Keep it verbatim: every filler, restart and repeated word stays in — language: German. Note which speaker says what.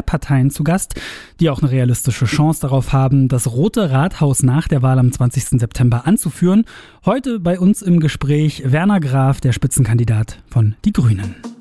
Speaker 1: Parteien zu Gast, die auch eine realistische Chance darauf haben, das Rote Rathaus nach der Wahl am zwanzigsten September anzuführen. Heute bei uns im Gespräch Werner Graf, der Spitzenkandidat von Die Grünen.